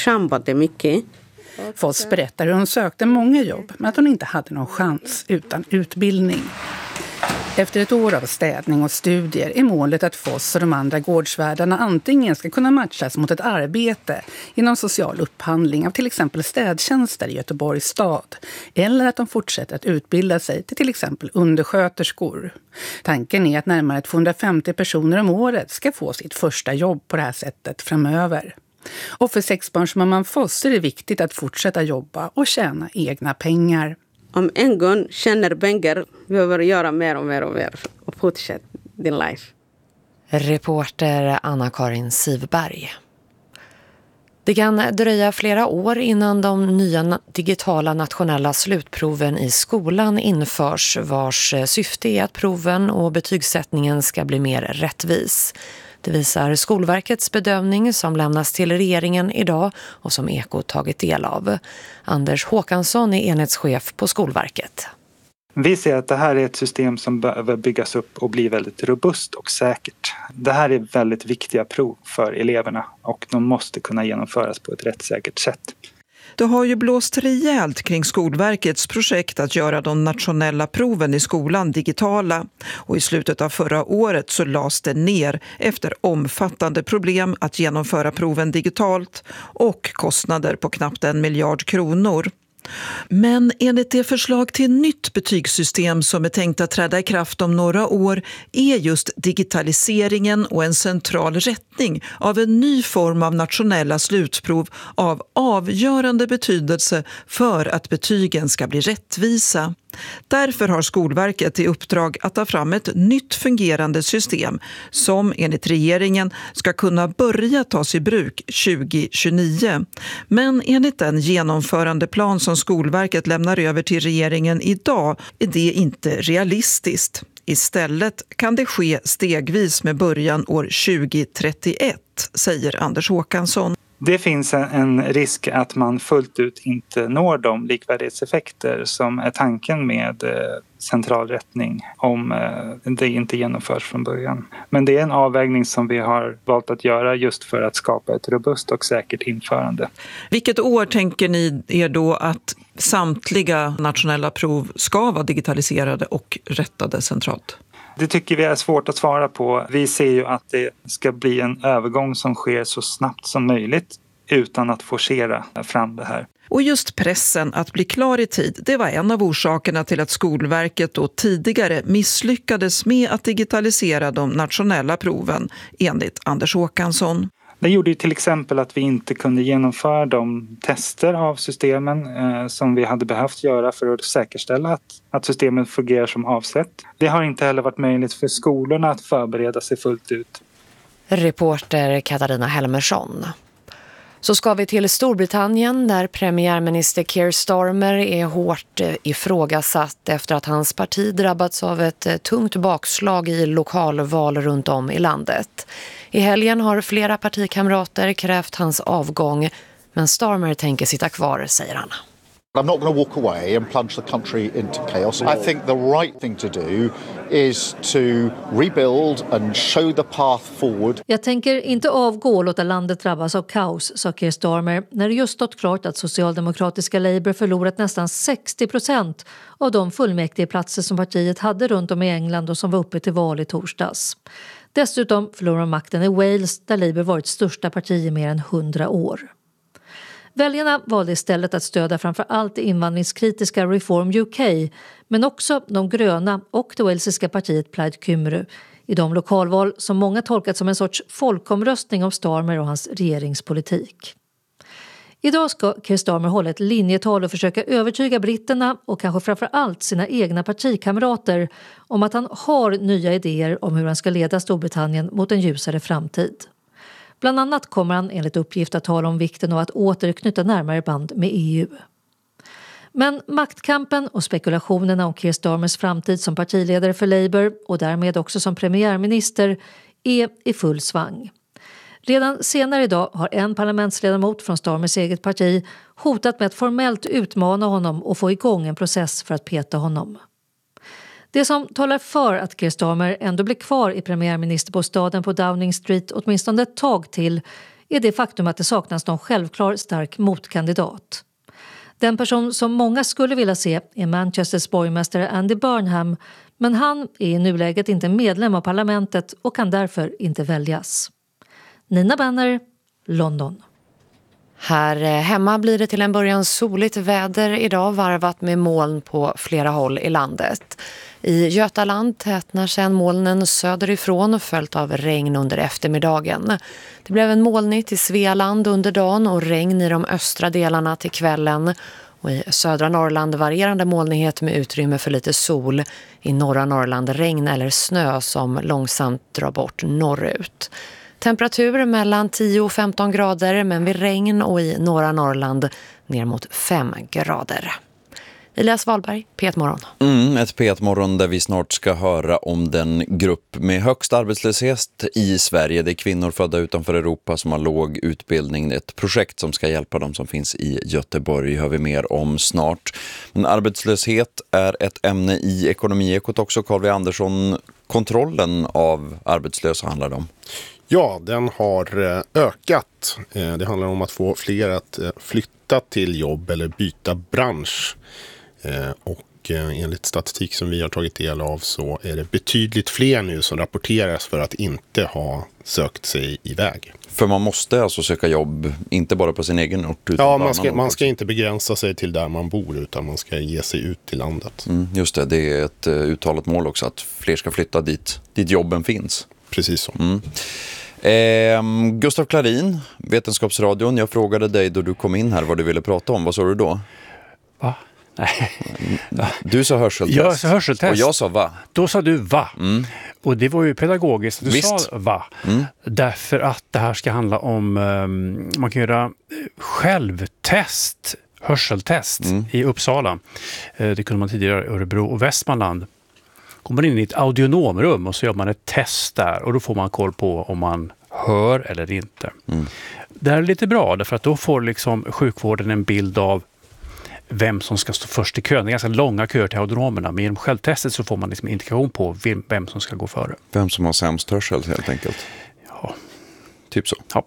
kämpade mycket. Foss berättar hur hon sökte många jobb men att hon inte hade någon chans utan utbildning. Efter ett år av städning och studier är målet att Foss och de andra gårdsvärdarna antingen ska kunna matchas mot ett arbete inom social upphandling av till exempel städtjänster i Göteborgs stad eller att de fortsätter att utbilda sig till exempel undersköterskor. Tanken är att närmare 250 personer om året ska få sitt första jobb på det här sättet framöver. Och för sexbarnsmamman Foss är det viktigt att fortsätta jobba och tjäna egna pengar. Om en gång tjänar pengar behöver göra mer och mer och mer och fortsätta din life. Reporter Anna-Karin Sivberg. Det kan dröja flera år innan de nya digitala nationella slutproven i skolan införs, vars syfte är att proven och betygssättningen ska bli mer rättvis. Det visar Skolverkets bedömning som lämnas till regeringen idag och som Ekot tagit del av. Anders Håkansson är enhetschef på Skolverket. Vi ser att det här är ett system som behöver byggas upp och bli väldigt robust och säkert. Det här är väldigt viktiga prov för eleverna och de måste kunna genomföras på ett rättssäkert sätt. Det har ju blåst rejält kring Skolverkets projekt att göra de nationella proven i skolan digitala. Och i slutet av förra året så lades det ner efter omfattande problem att genomföra proven digitalt och kostnader på knappt 1 miljard kronor. Men enligt det förslag till nytt betygssystem som är tänkt att träda i kraft om några år är just digitaliseringen och en central rättning av en ny form av nationella slutprov av avgörande betydelse för att betygen ska bli rättvisa. Därför har Skolverket i uppdrag att ta fram ett nytt fungerande system som enligt regeringen ska kunna börja tas i bruk 2029. Men enligt den genomförandeplan som Skolverket lämnar över till regeringen idag är det inte realistiskt. Istället kan det ske stegvis med början år 2031, säger Anders Håkansson. Det finns en risk att man fullt ut inte når de likvärdighetseffekter som är tanken med centralrättning om det inte genomförs från början. Men det är en avvägning som vi har valt att göra just för att skapa ett robust och säkert införande. Vilket år tänker ni er då att samtliga nationella prov ska vara digitaliserade och rättade centralt? Det tycker vi är svårt att svara på. Vi ser ju att det ska bli en övergång som sker så snabbt som möjligt utan att forcera fram det här. Och just pressen att bli klar i tid, det var en av orsakerna till att Skolverket då tidigare misslyckades med att digitalisera de nationella proven, enligt Anders Håkansson. Det gjorde ju till exempel att vi inte kunde genomföra de tester av systemen som vi hade behövt göra för att säkerställa att systemen fungerar som avsett. Det har inte heller varit möjligt för skolorna att förbereda sig fullt ut. Reporter Katarina Helmersson. Så ska vi till Storbritannien där premiärminister Keir Starmer är hårt ifrågasatt efter att hans parti drabbats av ett tungt bakslag i lokalval runt om i landet. I helgen har flera partikamrater krävt hans avgång, men Starmer tänker sitta kvar, säger han. I'm not going to walk away and plunge the country into chaos. I think the right thing to do is to rebuild and show the path forward. Jag tänker inte avgå och låta landet drabbas av kaos, sa Keir Starmer när det just stått klart att socialdemokratiska Labour förlorat nästan 60% av de fullmäktigeplatser som partiet hade runt om i England och som var uppe till val i torsdags. Dessutom förlorar makten i Wales där Labour varit största parti i mer än 100 år. Väljarna valde istället att stödja framför allt det invandringskritiska Reform UK, men också de gröna och det walesiska partiet Plaid Cymru i de lokalval som många tolkat som en sorts folkomröstning om Starmer och hans regeringspolitik. Idag ska Keir Starmer hålla ett linjetal och försöka övertyga britterna och kanske framför allt sina egna partikamrater om att han har nya idéer om hur han ska leda Storbritannien mot en ljusare framtid. Bland annat kommer han enligt uppgift att tala om vikten av att återknyta närmare band med EU. Men maktkampen och spekulationerna om Keir Starmers framtid som partiledare för Labour och därmed också som premiärminister är i full svang. Redan senare idag har en parlamentsledamot från Starmers eget parti hotat med att formellt utmana honom och få igång en process för att peta honom. Det som talar för att Keir Starmer ändå blir kvar i premiärministerbostaden på Downing Street åtminstone ett tag till är det faktum att det saknas någon självklar stark motkandidat. Den person som många skulle vilja se är Manchesters borgmästare Andy Burnham, men han är i nuläget inte medlem av parlamentet och kan därför inte väljas. Nina Benner, London. Här hemma blir det till en början soligt väder idag, varvat med moln på flera håll i landet. I Götaland tätnar sedan molnen söderifrån följt av regn under eftermiddagen. Det blev en molnigt i Svealand under dagen och regn i de östra delarna till kvällen. Och i södra Norrland varierande molnighet med utrymme för lite sol. I norra Norrland regn eller snö som långsamt drar bort norrut. Temperatur mellan 10 och 15 grader, men vid regn och i norra Norrland ner mot 5 grader. Elias Wahlberg, P1-morgon. Ett P1-morgon där vi snart ska höra om den grupp med högst arbetslöshet i Sverige. Det är kvinnor födda utanför Europa som har låg utbildning. Det är ett projekt som ska hjälpa dem som finns i Göteborg. Hör vi mer om snart. Men arbetslöshet är ett ämne i Ekonomiekot också. Carl V. Andersson, kontrollen av arbetslösa handlar det om. Ja, den har ökat. Det handlar om att få fler att flytta till jobb eller byta bransch. Och enligt statistik som vi har tagit del av så är det betydligt fler nu som rapporteras för att inte ha sökt sig iväg. För man måste alltså söka jobb, inte bara på sin egen ort? Utan man ska inte begränsa sig till där man bor utan man ska ge sig ut till landet. Just det, det är ett uttalat mål också att fler ska flytta dit jobben finns. Precis så. Gustav Klarin, Vetenskapsradion. Jag frågade dig då du kom in här vad du ville prata om. Vad sa du då? Va? Nej. Du sa hörseltest. Jag sa hörseltest. Och jag sa va? Då sa du va. Och det var ju pedagogiskt. Du sa va. Därför att det här ska handla om man kan göra självtest, hörseltest i Uppsala. Det kunde man tidigare i Örebro och Västmanland. Kommer man in i ett audionomrum och så gör man ett test där och då får man koll på om man hör eller inte. Det här är lite bra därför att då får liksom sjukvården en bild av vem som ska stå först i kön. Det är ganska långa köer till audionomerna, men genom självtestet så får man liksom indikation på vem som ska gå före. Vem som har sämst hörsel helt enkelt. Ja. Typ så. Ja.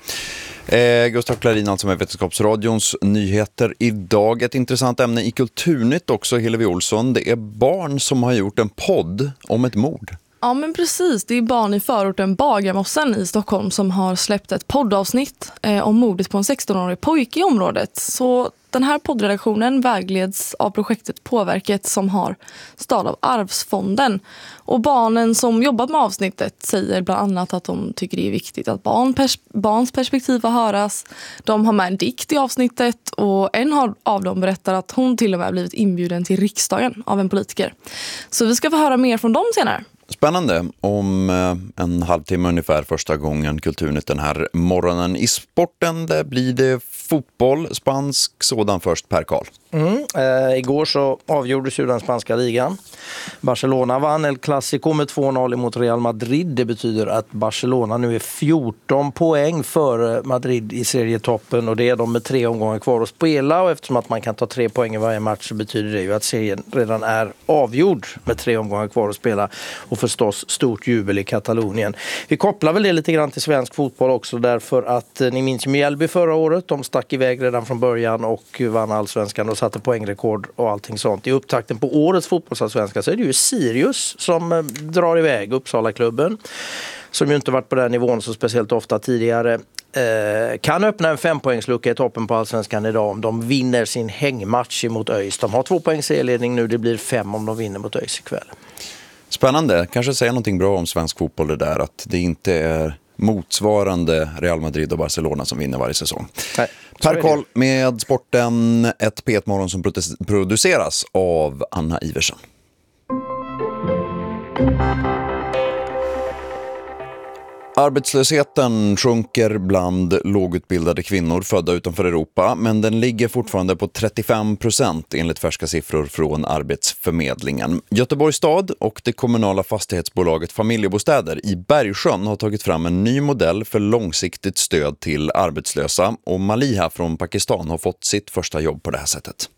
Gustav Klarin alltså med Vetenskapsradions nyheter idag. Ett intressant ämne i Kulturnytt också, Hillevi Olsson. Det är barn som har gjort en podd om ett mord. Ja men precis, det är barn i förorten Bagarmossen i Stockholm som har släppt ett poddavsnitt om mordet på en 16-årig pojke i området. Så den här poddredaktionen vägleds av projektet Påverket som har stöd av Arvsfonden. Och barnen som jobbat med avsnittet säger bland annat att de tycker det är viktigt att barns perspektiv får höras. De har med en dikt i avsnittet och en av dem berättar att hon till och med blivit inbjuden till riksdagen av en politiker. Så vi ska få höra mer från dem senare. Spännande. Om en halvtimme ungefär första gången Kulturnytt den här morgonen. I sporten där blir det fotboll, spansk sådan först, Per Karl. Igår så avgjordes ju den spanska ligan. Barcelona vann El Clasico med 2-0 mot Real Madrid. Det betyder att Barcelona nu är 14 poäng före Madrid i serietoppen och det är de med 3 omgångar kvar att spela och eftersom att man kan ta 3 poäng i varje match så betyder det ju att serien redan är avgjord med 3 omgångar kvar att spela och förstås stort jubel i Katalonien. Vi kopplar väl det lite grann till svensk fotboll också därför att ni minns Mjällby förra året. De stack iväg redan från början och vann allsvenskan och satte poängrekord och allting sånt. I upptakten på årets fotbollsallsvenska så är det ju Sirius som drar iväg Uppsala-klubben som ju inte varit på den nivån så speciellt ofta tidigare. Kan öppna en 5-poängslucka i toppen på allsvenskan idag om de vinner sin hängmatch mot ÖIS. De har 2 poängs ledning nu, det blir 5 om de vinner mot ÖIS ikväll. Spännande. Kanske säga någonting bra om svensk fotboll det där att det inte är motsvarande Real Madrid och Barcelona som vinner varje säsong. Nej, Per Karl med sporten, ett P1-morgon som produceras av Anna Iversen. Arbetslösheten sjunker bland lågutbildade kvinnor födda utanför Europa, men den ligger fortfarande på 35% enligt färska siffror från Arbetsförmedlingen. Göteborgs stad och det kommunala fastighetsbolaget Familjebostäder i Bergsjön har tagit fram en ny modell för långsiktigt stöd till arbetslösa och Maliha från Pakistan har fått sitt första jobb på det här sättet.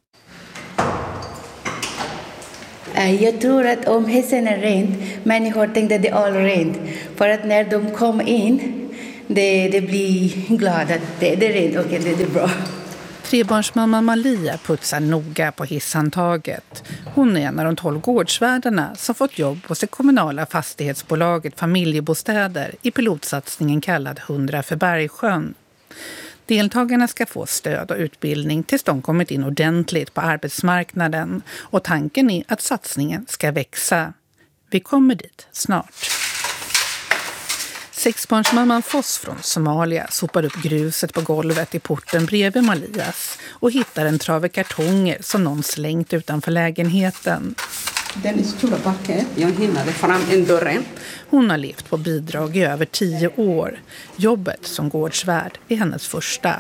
Jag tror att om hissen är rent, människor tänkte det är all rent. För att när de kom in, det blir glad att det är rätt, okej, det är bra. Trebarnsmamman Malia putsar noga på hisshandtaget. Hon är en av de 12 gårdsvärdarna som fått jobb hos det kommunala fastighetsbolaget Familjebostäder i pilotsatsningen kallad 100 för Bergsjön. Deltagarna ska få stöd och utbildning tills de kommit in ordentligt på arbetsmarknaden, och tanken är att satsningen ska växa. Vi kommer dit snart. 6-barnsmamman Foss från Somalia sopar upp gruset på golvet i porten bredvid Malias och hittar en trave kartonger som någon slängt utanför lägenheten. Den stora backen, jag hinnade fram en dörren. Hon har levt på bidrag i över 10 år. Jobbet som gårdsvärd är hennes första.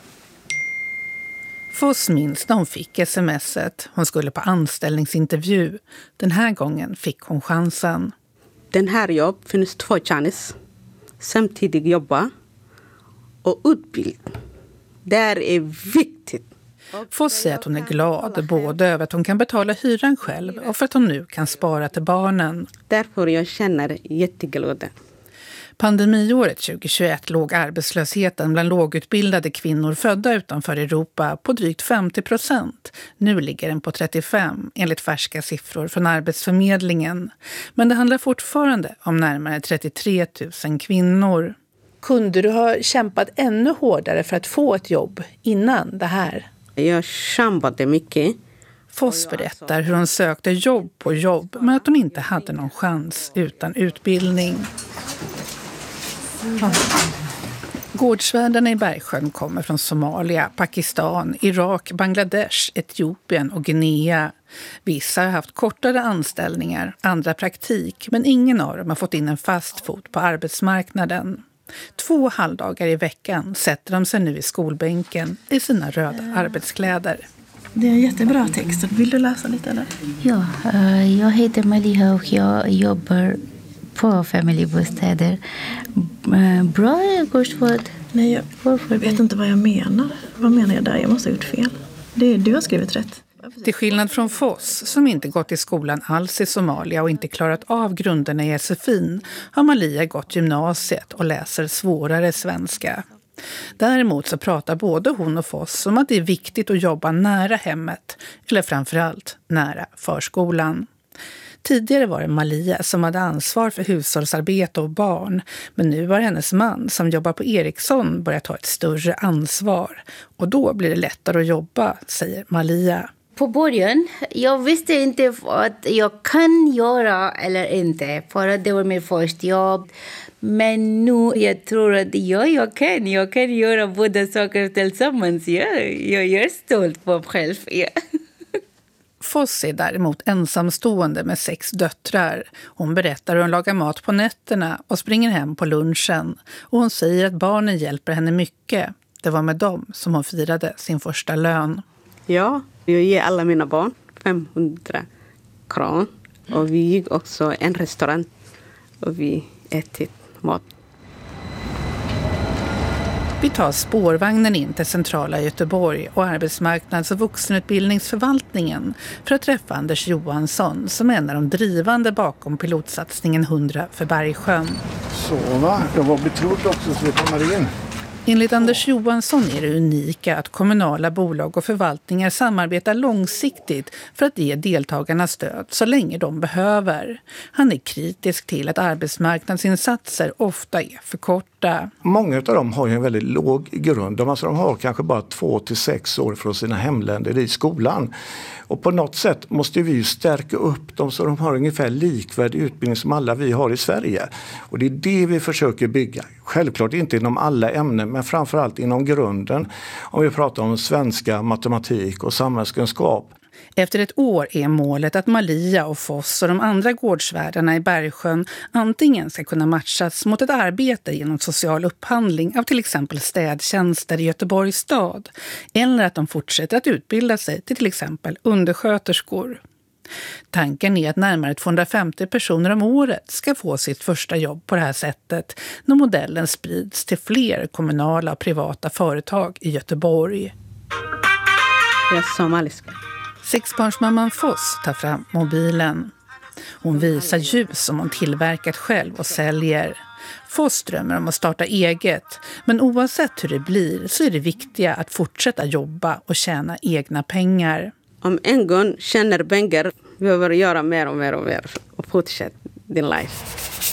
Foss minns när hon fick sms:et. Hon skulle på anställningsintervju. Den här gången fick hon chansen. Den här jobb finns 2 chanser. Samtidigt jobba och utbildning. Det är viktigt. Foss säger att hon är glad både över att hon kan betala hyran själv och för att hon nu kan spara till barnen. Därför jag känner jätteglad. Pandemiåret 2021 låg arbetslösheten bland lågutbildade kvinnor födda utanför Europa på drygt 50%. Nu ligger den på 35% enligt färska siffror från Arbetsförmedlingen. Men det handlar fortfarande om närmare 33 000 kvinnor. Kunde du ha kämpat ännu hårdare för att få ett jobb innan det här? Jag kämpade mycket. Foss berättar hur hon sökte jobb på jobb men att hon inte hade någon chans utan utbildning. Gårdsvärdarna i Bergsjön kommer från Somalia, Pakistan, Irak, Bangladesh, Etiopien och Guinea. Vissa har haft kortare anställningar, andra praktik, men ingen av dem har fått in en fast fot på arbetsmarknaden. 2 halvdagar i veckan sätter de sig nu i skolbänken i sina röda arbetskläder. Det är en jättebra text. Vill du läsa lite eller? Ja, jag heter Malia och jag jobbar på Familjebostäder. Bra gårdsvärd. Nej, jag vet inte vad jag menar. Vad menar jag där? Jag måste ha gjort fel. Du har skrivit rätt. Till skillnad från Foss, som inte gått i skolan alls i Somalia och inte klarat av grunderna i SFI:n, har Malia gått gymnasiet och läser svårare svenska. Däremot så pratar både hon och Foss om att det är viktigt att jobba nära hemmet, eller framförallt nära förskolan. Tidigare var det Malia som hade ansvar för hushållsarbete och barn, men nu har hennes man som jobbar på Ericsson börjat ta ett större ansvar. Och då blir det lättare att jobba, säger Malia. På början, jag visste inte att jag kan göra eller inte, för att det var min första jobb. Men nu jag tror att jag kan göra båda saker tillsammans. Jag är stolt på mig själv. Ja. Foss är däremot ensamstående med 6 döttrar. Hon berättar hur hon lagar mat på nätterna och springer hem på lunchen. Och hon säger att barnen hjälper henne mycket. Det var med dem som hon firade sin första lön. Ja, jag ger alla mina barn 500 kronor. Och vi gick också en restaurang och vi ätit mat. Vi tar spårvagnen in till centrala Göteborg och arbetsmarknads- och vuxenutbildningsförvaltningen för att träffa Anders Johansson som är en av de drivande bakom pilotsatsningen 100 för Bergsjön. Så va, jag var betrodd också så vi kommer in. Enligt Anders Johansson är det unika att kommunala bolag och förvaltningar samarbetar långsiktigt för att ge deltagarna stöd så länge de behöver. Han är kritisk till att arbetsmarknadsinsatser ofta är för korta. Många av dem har ju en väldigt låg grund. De har kanske bara 2 till 6 år från sina hemländer i skolan. Och på något sätt måste vi ju stärka upp dem så de har ungefär likvärdig utbildning som alla vi har i Sverige. Och det är det vi försöker bygga. Självklart inte inom alla ämnen men framförallt inom grunden. Om vi pratar om svenska, matematik och samhällskunskap. Efter ett år är målet att Malia och Foss och de andra gårdsvärdarna i Bergsjön antingen ska kunna matchas mot ett arbete genom social upphandling av till exempel städtjänster i Göteborgs stad eller att de fortsätter att utbilda sig till exempel undersköterskor. Tanken är att närmare 250 personer om året ska få sitt första jobb på det här sättet när modellen sprids till fler kommunala och privata företag i Göteborg. Jag är somalisk. 6-barnsmamman Foss tar fram mobilen. Hon visar ljus som hon tillverkat själv och säljer. Foss drömmer om att starta eget, men oavsett hur det blir så är det viktiga att fortsätta jobba och tjäna egna pengar. Om en gång tjänar pengar, vi behöver göra mer och mer och mer och fortsätta din life.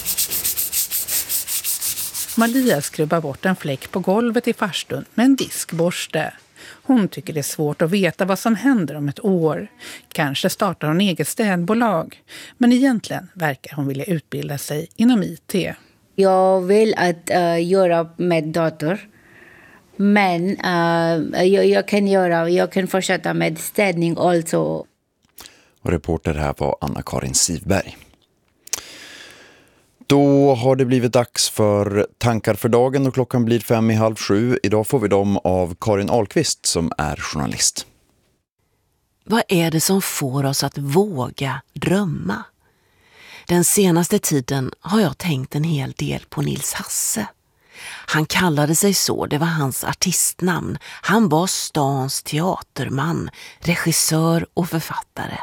Maria skrubbar bort en fläck på golvet i farstun med en diskborste. Hon tycker det är svårt att veta vad som händer om ett år. Kanske startar hon eget städbolag. Men egentligen verkar hon vilja utbilda sig inom IT. Jag vill att göra med dator. Men jag kan fortsätta med städning också. Och reporter här var Anna-Karin Sivberg. Då har det blivit dags för tankar för dagen och klockan blir 6:55. Idag får vi dem av Karin Ahlqvist som är journalist. Vad är det som får oss att våga drömma? Den senaste tiden har jag tänkt en hel del på Nils Hasse. Han kallade sig så, det var hans artistnamn. Han var stans teaterman, regissör och författare.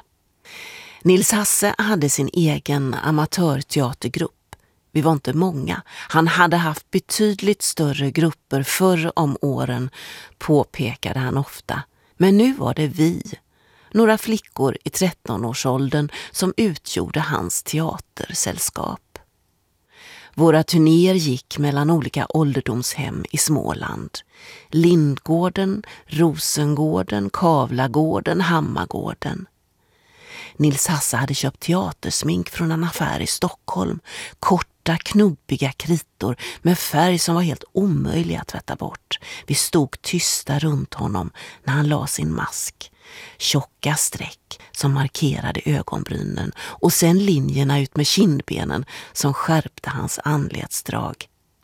Nils Hasse hade sin egen amatörteatergrupp. Vi var inte många. Han hade haft betydligt större grupper förr om åren, påpekade han ofta. Men nu var det vi, några flickor i 13-årsåldern, som utgjorde hans teatersällskap. Våra turnéer gick mellan olika ålderdomshem i Småland. Lindgården, Rosengården, Kavlagården, Hammargården. Nils Hasse hade köpt teatersmink från en affär i Stockholm. Korta, knubbiga kritor med färg som var helt omöjlig att tvätta bort. Vi stod tysta runt honom när han la sin mask. Tjocka streck som markerade ögonbrynen och sen linjerna ut med kindbenen som skärpte hans anletsdrag.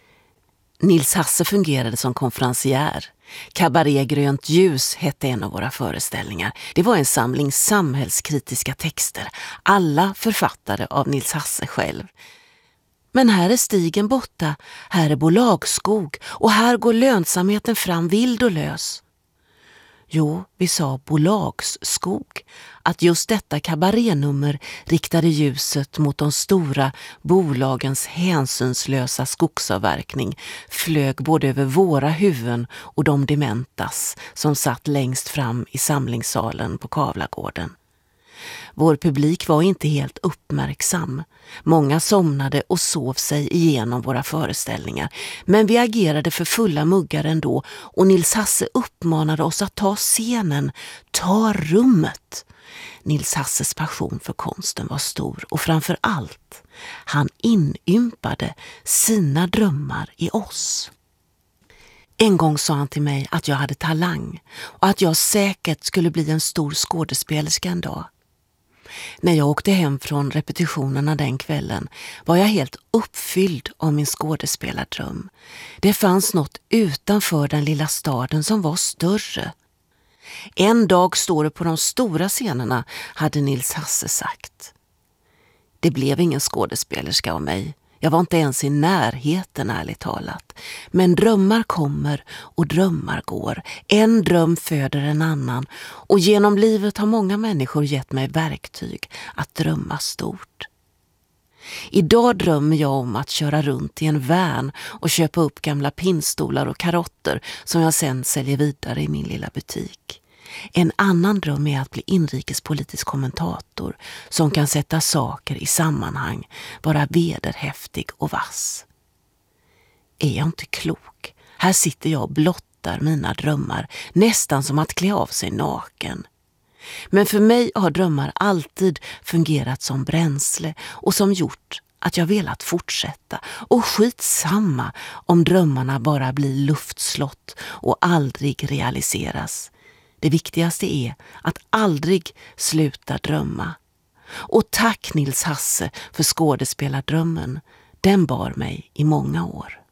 Nils Hasse fungerade som konferencier. Kabaré Grönt ljus hette en av våra föreställningar. Det var en samling samhällskritiska texter, alla författade av Nils Hasse själv. Men här är stigen borta, här är bolagsskog och här går lönsamheten fram vild och lös. Jo, vi sa bolagsskog. Att just detta kabarénummer riktade ljuset mot de stora bolagens hänsynslösa skogsavverkning flög både över våra huvuden och de dementas som satt längst fram i samlingssalen på Kavlagården. Vår publik var inte helt uppmärksam. Många somnade och sov sig igenom våra föreställningar. Men vi agerade för fulla muggar ändå och Nils Hasse uppmanade oss att ta scenen, ta rummet. Nils Hasses passion för konsten var stor och framför allt, han inympade sina drömmar i oss. En gång sa han till mig att jag hade talang och att jag säkert skulle bli en stor skådespelerska en dag. När jag åkte hem från repetitionerna den kvällen var jag helt uppfylld av min skådespelardröm. Det fanns något utanför den lilla staden som var större. En dag står det på de stora scenerna, hade Nils Hasse sagt. Det blev ingen skådespelerska av mig. Jag var inte ens i närheten, ärligt talat. Men drömmar kommer och drömmar går. En dröm föder en annan. Och genom livet har många människor gett mig verktyg att drömma stort. Idag drömmer jag om att köra runt i en van och köpa upp gamla pinnstolar och karotter som jag sen säljer vidare i min lilla butik. En annan dröm är att bli inrikespolitisk kommentator som kan sätta saker i sammanhang, vara vederhäftig och vass. Är jag inte klok? Här sitter jag och blottar mina drömmar, nästan som att klä av sig naken. Men för mig har drömmar alltid fungerat som bränsle och som gjort att jag velat fortsätta. Och skitsamma om drömmarna bara blir luftslott och aldrig realiseras. Det viktigaste är att aldrig sluta drömma. Och tack Nils Hasse för skådespelardrömmen. Den bar mig i många år.